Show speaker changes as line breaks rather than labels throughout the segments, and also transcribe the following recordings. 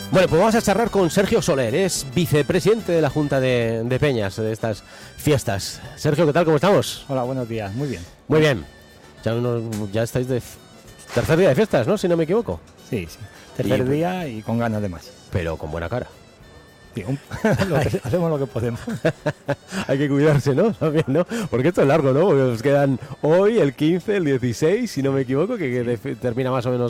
Bueno, pues vamos a charlar con Sergio Soler, es vicepresidente de la Junta de Peñas de estas fiestas. Sergio, ¿qué tal? ¿Cómo estamos?
Hola, buenos días, muy bien.
Muy bien. Ya estáis de tercer día de fiestas, ¿no? Si no me equivoco.
Sí, tercer día y con ganas de más.
Pero con buena cara.
Sí, hacemos lo que podemos.
Hay que cuidarse, ¿no? También, ¿no? Porque esto es largo, ¿no? Porque nos quedan hoy, el 15, el 16, si no me equivoco, que termina más o menos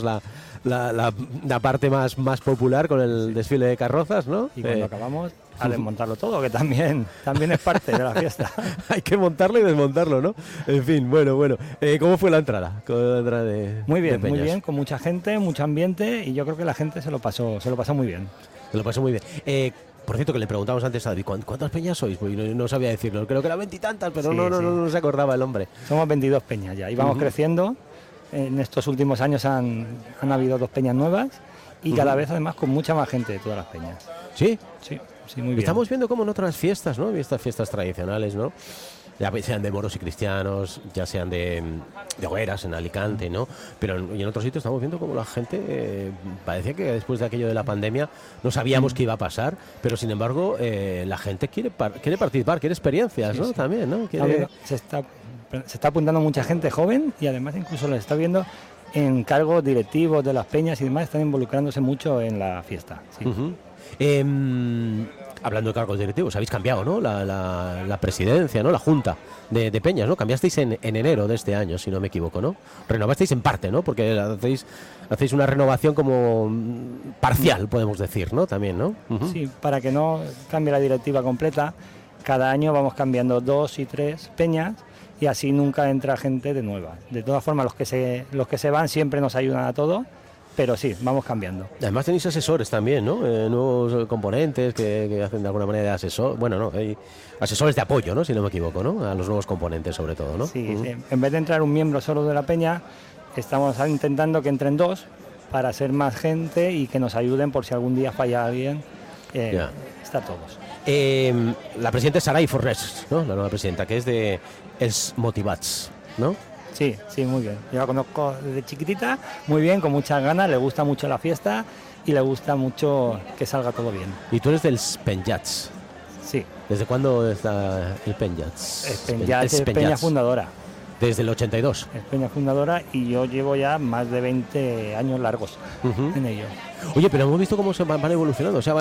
la parte más popular con el desfile de carrozas, ¿no?
Y cuando acabamos, a desmontarlo todo, que también es parte de la fiesta.
Hay que montarlo y desmontarlo, ¿no? En fin, bueno. ¿Cómo fue la entrada?
Muy bien, con mucha gente, mucho ambiente, y yo creo que la gente se lo pasó muy bien.
Se lo pasó muy bien. Por cierto, que le preguntamos antes a David, ¿cuántas peñas sois? Pues no sabía decirlo, creo que eran 20 y tantas, pero sí, no se acordaba el hombre.
Somos 22 peñas ya, y vamos creciendo. En estos últimos años han habido 2 peñas nuevas, y cada vez además con mucha más gente de todas las peñas.
¿Sí?
Sí, muy bien.
Estamos viendo como en otras fiestas, ¿no? Estas fiestas tradicionales, ¿no? Ya sean de moros y cristianos, ya sean de hogueras en Alicante, ¿no? Pero en otros sitios estamos viendo como la gente, parecía que después de aquello de la pandemia no sabíamos qué iba a pasar, pero sin embargo la gente quiere participar, quiere experiencias, ¿no? Sí. También, ¿no?
Se está apuntando mucha gente joven, y además incluso les está viendo en cargos directivos de las peñas y demás, están involucrándose mucho en la fiesta. Sí.
Hablando de cargos directivos, habéis cambiado, ¿no? La presidencia, ¿no? La Junta de Peñas, ¿no? Cambiasteis en enero de este año, si no me equivoco, ¿no? Renovasteis en parte, ¿no? Porque hacéis una renovación como parcial, podemos decir, ¿no? También, ¿no?
Sí, para que no cambie la directiva completa, cada año vamos cambiando 2 y 3 peñas, y así nunca entra gente de nueva. De todas formas, los que se van siempre nos ayudan a todos. Pero sí, vamos cambiando.
Además tenéis asesores también, ¿no? Nuevos componentes que hacen de alguna manera de asesor. Bueno, no, hay asesores de apoyo, ¿no? Si no me equivoco, ¿no? A los nuevos componentes, sobre todo, ¿no?
Sí, sí. En vez de entrar un miembro solo de la peña, estamos intentando que entren 2 para ser más gente y que nos ayuden por si algún día falla alguien. Está todos.
La presidenta es Saray Fornés, ¿no? La nueva presidenta, que es de Els Motivats, ¿no?
Sí, muy bien. Yo la conozco desde chiquitita, muy bien, con muchas ganas, le gusta mucho la fiesta y le gusta mucho que salga todo bien.
¿Y tú eres del Penjats?
Sí.
¿Desde cuándo está el Penjats?
El Penjats es peña fundadora.
Desde el 82.
Es peña fundadora, y yo llevo ya más de 20 años largos en ello.
Oye, pero hemos visto cómo se van evolucionando. O sea,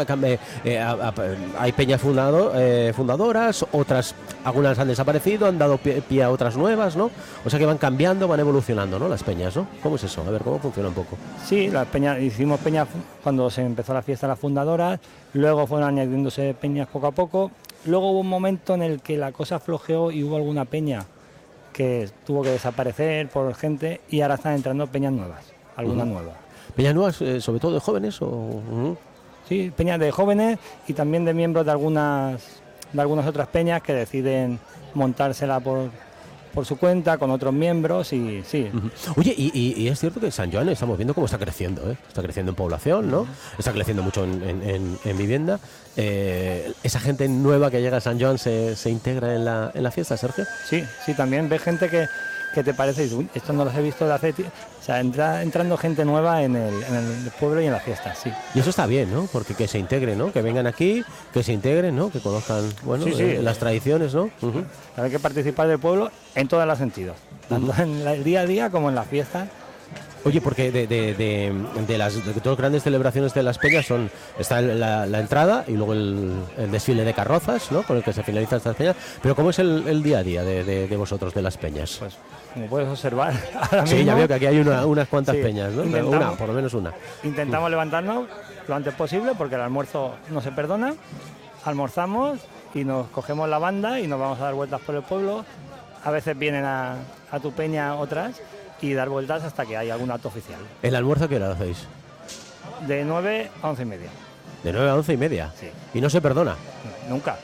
hay peñas fundadoras, otras, algunas han desaparecido, han dado pie a otras nuevas, ¿no? O sea que van cambiando, van evolucionando, ¿no? Las peñas, ¿no? ¿Cómo es eso? A ver, ¿cómo funciona un poco?
Sí, las peñas, hicimos peñas cuando se empezó la fiesta de las fundadoras, luego fueron añadiéndose peñas poco a poco. Luego hubo un momento en el que la cosa flojeó y hubo alguna peña que tuvo que desaparecer por gente, y ahora están entrando peñas nuevas, algunas nuevas.
¿Peñas nuevas, sobre todo de jóvenes? O
Sí, peñas de jóvenes y también de miembros de algunas otras peñas que deciden montársela por su cuenta con otros miembros, y sí.
Oye, y es cierto que San Joan estamos viendo cómo está creciendo, ¿eh? Está creciendo en población, ¿no? Está creciendo mucho en vivienda. ¿Esa gente nueva que llega a San Joan se integra en la fiesta, Sergio?
Sí, también ves gente que te parece, y uy, esto no los he visto de hace tiempo. O sea, entrando gente nueva en el pueblo y en la fiesta, sí.
Y eso está bien, ¿no? Porque que se integren, ¿no? Que vengan aquí, que se integren, ¿no? Que conozcan, las tradiciones, ¿no?
Hay que participar del pueblo en todos los sentidos, tanto en el día a día como en las fiestas.
Oye, porque de todas las grandes celebraciones de las peñas está la entrada y luego el desfile de carrozas, ¿no? Con el que se finalizan estas peñas. Pero ¿cómo es el día a día de vosotros, de las peñas?
Pues, como puedes observar, ahora mismo,
sí, ya veo que aquí hay unas cuantas peñas, ¿no? Por lo menos una.
Intentamos levantarnos lo antes posible, porque el almuerzo no se perdona. Almorzamos y nos cogemos la banda y nos vamos a dar vueltas por el pueblo. A veces vienen a tu peña otras, y dar vueltas hasta que haya algún acto oficial.
¿El almuerzo a qué hora lo hacéis?
De 9 a 11:30.
¿De 9 a 11:30?
Sí.
¿Y no se perdona?
Nunca.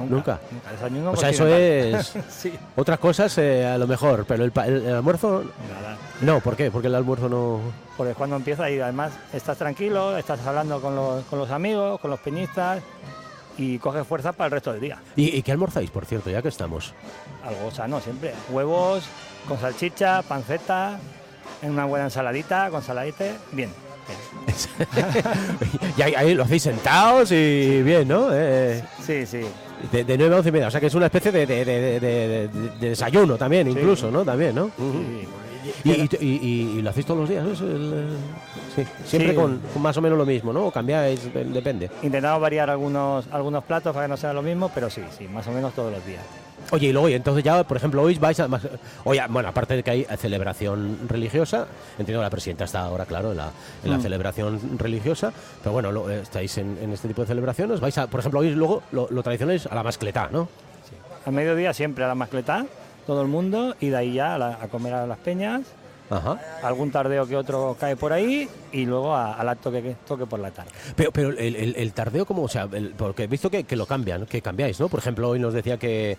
O sea, eso es...
Sí.
Otras cosas a lo mejor, pero el almuerzo...
Nada.
No, ¿por qué? Porque el almuerzo no...
Porque cuando empieza, y además estás tranquilo, estás hablando con los amigos, con los peñistas, y coges fuerza para el resto del día.
¿Y qué almorzáis, por cierto, ya que estamos?
Algo sano siempre. Huevos con salchicha, panceta, una buena ensaladita con saladite, bien.
Y ahí lo hacéis sentados y bien, ¿no?
Sí, sí.
De 9 a 11 y media, o sea que es una especie de desayuno también, incluso, ¿no? También, ¿no? Y lo hacéis todos los días, ¿no? Sí, siempre con más o menos lo mismo, ¿no? O cambiáis, depende.
Intentamos variar algunos platos para que no sea lo mismo, pero sí, más o menos todos los días.
Oye, y luego, entonces ya, por ejemplo, hoy vais a... Oye, bueno, aparte de que hay celebración religiosa, entiendo que la presidenta está ahora, claro, en la celebración religiosa, pero bueno, estáis en este tipo de celebraciones, vais a, por ejemplo, hoy luego lo tradicional es a la mascletá, ¿no?
Sí. Al mediodía siempre a la mascletá, todo el mundo, y de ahí ya a comer a las peñas.
Ajá.
Algún tardeo que otro cae por ahí y luego al acto que toque por la tarde.
Pero el tardeo, ¿cómo? O sea, porque he visto que lo cambian, que cambiáis, ¿no? Por ejemplo, hoy nos decía que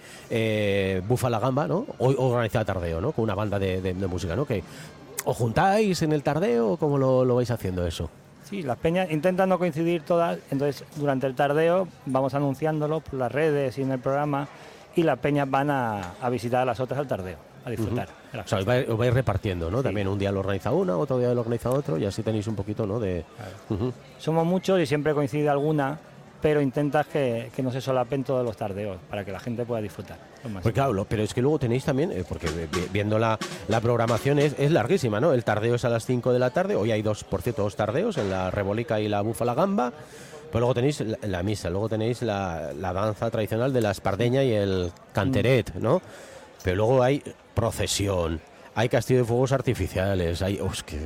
Bufa la Gamba, ¿no? Hoy organiza tardeo, ¿no? Con una banda de música, ¿no? Que ¿os juntáis en el tardeo o cómo lo vais haciendo eso?
Sí, las peñas intentan no coincidir todas, entonces durante el tardeo vamos anunciándolo por las redes y en el programa y las peñas van a visitar a las otras al tardeo. A disfrutar.
O sea, os vais repartiendo, ¿no? Sí. También un día lo organiza una, otro día lo organiza otro y así tenéis un poquito, ¿no?
Claro. Somos muchos y siempre coincide alguna, pero intentas que no se solapen todos los tardeos para que la gente pueda disfrutar.
Pues claro, pero es que luego tenéis también, porque viendo la programación es larguísima, ¿no? El tardeo es a las 5 de la tarde, hoy hay dos tardeos, en la Rebolica y la Bufa la Gamba. Pero luego tenéis la misa, luego tenéis la danza tradicional de la espardeña y el canteret, ¿no? Pero luego hay procesión, hay castillo de fuegos artificiales, hay...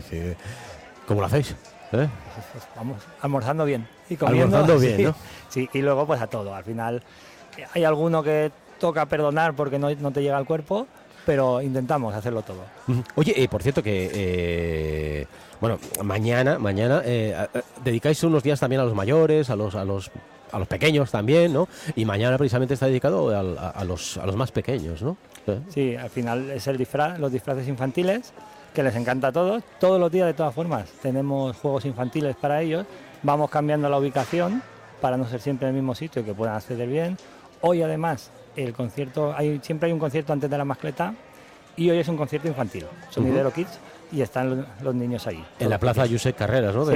¿Cómo lo hacéis?
Vamos, almorzando bien y comiendo.
Almorzando bien, ¿no?
Sí, y luego pues a todo. Al final hay alguno que toca perdonar porque no te llega al cuerpo, pero intentamos hacerlo todo.
Oye, por cierto que... bueno, mañana dedicáis unos días también a los mayores, a los pequeños también, ¿no? Y mañana precisamente está dedicado a los más pequeños, ¿no?
Sí, al final es los disfraces infantiles, que les encanta a todos los días de todas formas. Tenemos juegos infantiles para ellos, vamos cambiando la ubicación para no ser siempre en el mismo sitio y que puedan acceder bien. Hoy además el concierto, siempre hay un concierto antes de la mascleta y hoy es un concierto infantil, Sonidero Kids, y están los niños ahí.
En la plaza Josep Carreras, ¿no?
Sí.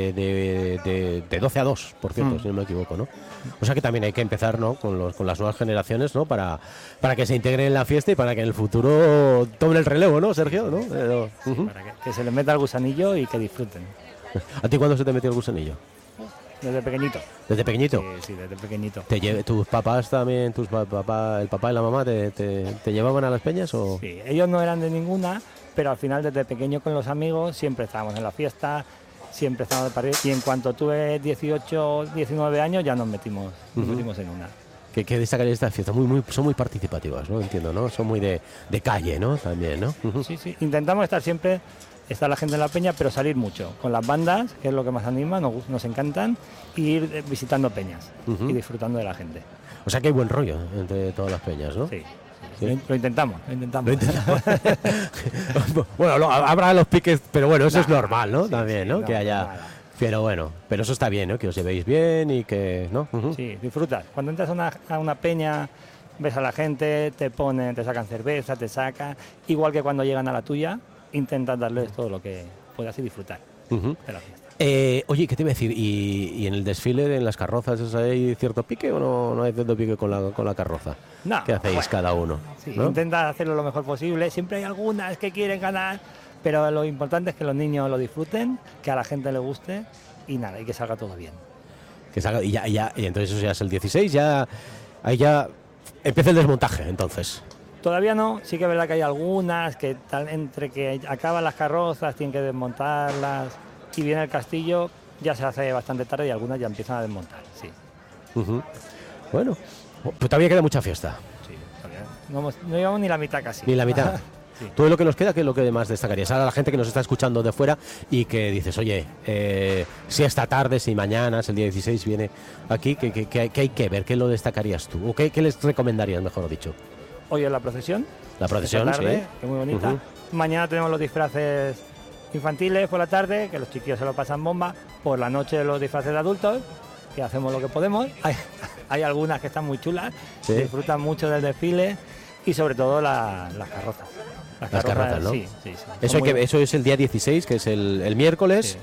De 12 a 2, por cierto, si no me equivoco, ¿no? O sea que también hay que empezar, ¿no? Con las nuevas generaciones, ¿no? Para que se integren en la fiesta y para que en el futuro tomen el relevo, ¿no, Sergio? ¿No?
Sí, para que se les meta el gusanillo y que disfruten.
¿A ti cuándo se te metió el gusanillo?
Desde pequeñito.
¿Desde pequeñito?
Sí, desde pequeñito.
¿Tus papás también, el papá y la mamá te llevaban a las peñas o...?
Sí, ellos no eran de ninguna, pero al final desde pequeño con los amigos siempre estábamos en la fiesta, siempre estábamos de partir, y en cuanto tuve 18, 19 años ya nos metimos en una.
¿Qué destacaría esta fiesta? Son muy participativas, ¿no? Entiendo, ¿no? Son muy de calle, ¿no? También, ¿no?
Sí. Intentamos estar siempre, está la gente en la peña, pero salir mucho. Con las bandas, que es lo que más anima, nos encantan, y ir visitando peñas y disfrutando de la gente.
O sea que hay buen rollo entre todas las peñas, ¿no?
Sí. Lo intentamos.
Bueno, habrá los piques, pero bueno, eso es normal, ¿no?
Sí,
también, ¿no? Que haya...
Nada.
Pero bueno, pero eso está bien, ¿no? Que os llevéis bien y que... ¿no?
Sí, disfrutas. Cuando entras a una peña, ves a la gente, te sacan cerveza, te sacan... Igual que cuando llegan a la tuya, intentas darles todo lo que puedas y disfrutar de la fiesta.
Oye, ¿qué te iba a decir? ¿Y en el desfile, en las carrozas, hay cierto pique o no hay cierto pique con la carroza?
No.
¿Qué hacéis cada uno?
Sí,
¿no?
intentas hacerlo lo mejor posible. Siempre hay algunas que quieren ganar, pero lo importante es que los niños lo disfruten, que a la gente le guste y nada, y que salga todo bien.
Que salga, y entonces eso ya es el 16, ahí ya empieza el desmontaje, entonces.
Todavía no, sí que es verdad que hay algunas que entre que acaban las carrozas, tienen que desmontarlas y viene el castillo, ya se hace bastante tarde y algunas ya empiezan a desmontar, sí.
Bueno, pues todavía queda mucha fiesta.
Sí, todavía no llevamos ni la mitad casi.
Ni la mitad. Sí. Todo lo que nos queda, ¿qué es lo que más destacarías? Ahora la gente que nos está escuchando de fuera y que dices, oye, si esta tarde, si mañana, si el día 16 viene aquí, ¿qué hay que ver? ¿Qué lo destacarías tú? ¿O qué les recomendarías, mejor dicho?
Hoy es la procesión.
La procesión,
tarde,
sí.
Que es muy bonita. Mañana tenemos los disfraces infantiles por la tarde, que los chiquillos se lo pasan bomba. Por la noche los disfraces de adultos, que hacemos lo que podemos. Hay algunas que están muy chulas,
sí.
Disfrutan mucho del desfile y sobre todo las carrozas.
Las carrozas, ¿no?
Sí.
Eso es el día 16, que es el miércoles. Sí.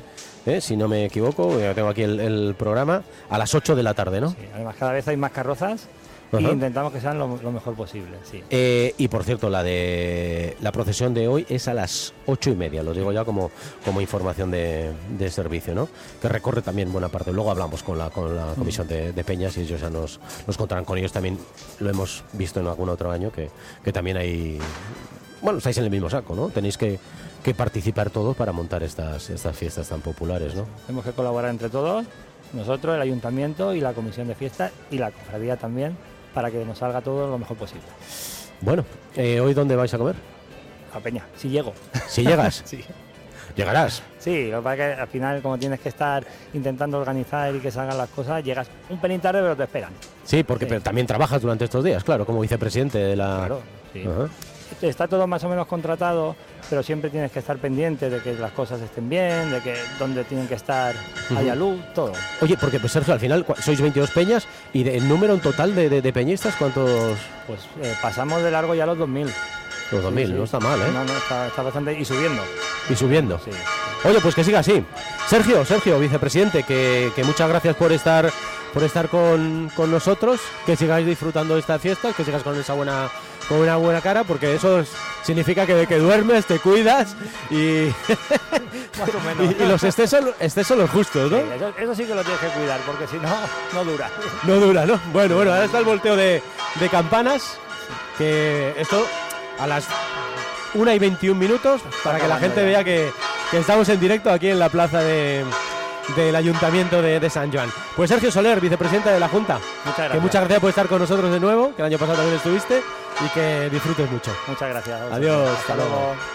si no me equivoco, ya tengo aquí el programa, a las 8 de la tarde, ¿no?
Sí, además cada vez hay más carrozas y intentamos que sean lo mejor posible. Sí.
Y por cierto, la procesión de hoy es a las 8:30, lo digo ya como información de servicio, ¿no? Que recorre también buena parte. Luego hablamos con la comisión de peñas y ellos ya nos contarán. Con ellos también lo hemos visto en algún otro año que también hay... Bueno, estáis en el mismo saco, ¿no? Tenéis que participar todos para montar estas fiestas tan populares, ¿no?
Tenemos que colaborar entre todos, nosotros, el ayuntamiento y la comisión de fiestas y la cofradía también, para que nos salga todo lo mejor posible.
Bueno, ¿hoy dónde vais a comer?
A Peña, si llego.
¿Si llegas?
Sí.
¿Llegarás?
Sí, lo que pasa es que al final, como tienes que estar intentando organizar y que salgan las cosas, llegas un pelín tarde, pero te esperan.
Sí, porque pero también trabajas durante estos días, claro, como vicepresidente de la...
Claro, sí. Está todo más o menos contratado, pero siempre tienes que estar pendiente de que las cosas estén bien, de que donde tienen que estar haya luz, todo.
Oye, porque pues, Sergio, al final sois 22 peñas y el número en total de peñistas, ¿cuántos?
Pues pasamos de largo ya los 2000.
Los 2000, sí. No está mal, ¿eh?
No, está bastante... Y subiendo.
Y subiendo.
Sí.
Oye, pues que siga así. Sergio, vicepresidente, que muchas gracias por estar con nosotros, que sigáis disfrutando de esta fiesta, que sigas con una buena cara, porque eso significa que duermes, te cuidas y
más o menos.
y los excesos los justos, ¿no?
Sí, eso sí que lo tienes que cuidar, porque si no, no dura.
No dura, ¿no? Bueno, ahora está el volteo de campanas, que esto a las 1:21 para que la gente vea que estamos en directo aquí en la plaza del Ayuntamiento de San Joan. Pues Sergio Soler, vicepresidente de la Junta.
Muchas gracias.
Que muchas gracias por estar con nosotros de nuevo, que el año pasado también estuviste, y que disfrutes mucho.
Muchas gracias.
Adiós, hasta luego.